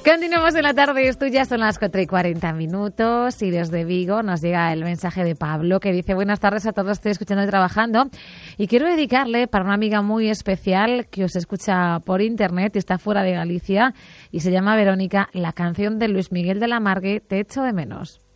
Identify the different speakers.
Speaker 1: Continuamos en la tarde, esto ya son las 4:40 y desde Vigo nos llega el mensaje de Pablo que dice: buenas tardes a todos, estoy escuchando y trabajando y quiero dedicarle para una amiga muy especial que os escucha por internet y está fuera de Galicia y se llama Verónica, la canción de Luis Miguel de la Margue, Te echo de menos.